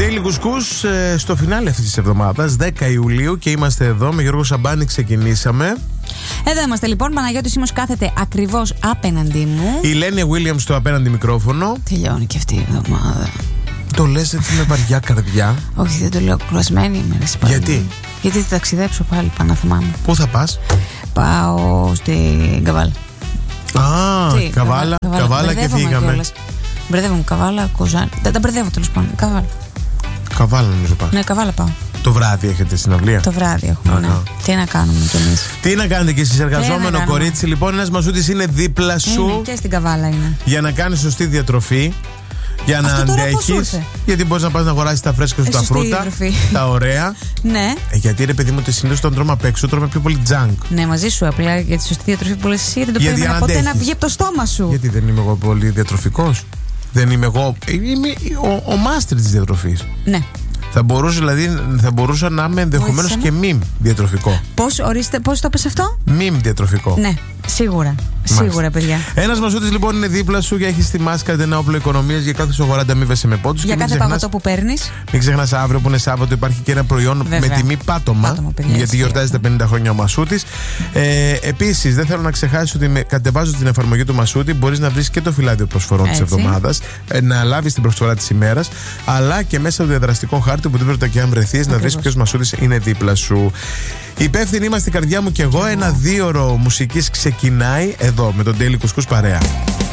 Daily Κουσκούς στο φινάλε αυτής της εβδομάδας, 10 Ιουλίου, και είμαστε εδώ με Γιώργο Σαμπάνη. Ξεκινήσαμε. Εδώ είμαστε λοιπόν. Παναγιώτης Σίμος κάθεται ακριβώς απέναντί μου. Η Λένια Williams στο απέναντι μικρόφωνο. Τελειώνει και αυτή η εβδομάδα. Το λες έτσι με βαριά καρδιά? Όχι, δεν το λέω. Κουρασμένη είμαι. Γιατί? Γιατί θα ταξιδέψω πάλι, Παναθεμά μου. Πού θα πας? Πάω στην Καβάλα. Καβάλα και φύγαμε. Μπερδεύομαι, Καβάλα, Κοζάνη. Δεν τα μπερδεύω τέλος πάντων. Καβάλα νομίζω πάω. Ναι, Καβάλα πάω. Το βράδυ έχετε συναυλία? Το βράδυ έχουμε, ναι. Τι να κάνουμε κι εμείς. Τι να κάνετε κι εσείς, εργαζόμενο κορίτσι? Λοιπόν, ένας μασούτης είναι δίπλα σου. Είναι και στην Καβάλα είναι. Για να κάνεις σωστή διατροφή. Για να αντέχεις. Γιατί μπορείς να πας να αγοράσεις τα φρέσκα σου, τα φρούτα, τα ωραία. Ναι. Γιατί ρε παιδί μου, ότι συνήθως όταν τρώμε απ' έξω, τρώμε πιο πολύ junk. Ναι, μαζί σου απλά για τη σωστή διατροφή που λες εσύ. Δεν το περίμενα ποτέ να βγει από το στόμα σου. Γιατί δεν είμαι εγώ πολύ διατροφικός? Δεν είμαι εγώ. Είμαι ο μάστερ της διατροφής. Ναι. Θα μπορούσα να είμαι ενδεχομένως και μιμ διατροφικό. Πώς το πες αυτό? Μιμ διατροφικό. Ναι, σίγουρα. Μάλιστα. Σίγουρα, παιδιά. Ένας μασούτης λοιπόν είναι δίπλα σου και έχει στη μάσκα ένα όπλο οικονομίας για κάθε σου αγορά, ανταμείβεσαι με πόντους. Για κάθε παγωτό που παίρνεις. Μην ξεχνάς, αύριο που είναι Σάββατο υπάρχει και ένα προϊόν με τιμή πάτωμα. Γιατί γιορτάζει τα 50 χρόνια ο Μασούτης. Επίσης, δεν θέλω να ξεχάσεις ότι κατεβάζοντας την εφαρμογή του Μασούτη μπορείς να βρεις και το φυλάδιο προσφορών της εβδομάδας, να λάβεις την προσφορά της ημέρας, αλλά και μέσα στο διαδραστικό χάρτη, οπουδήποτε και αν βρεθείς, να βρεις ποιος Μασούτης είναι δίπλα σου. Υπεύθυνοι είμαστε, η καρδιά μου και εγώ. Ένα 2ωρο μουσικής ξεκινάει εδώ με τον Daily Κουσκούς παρέα.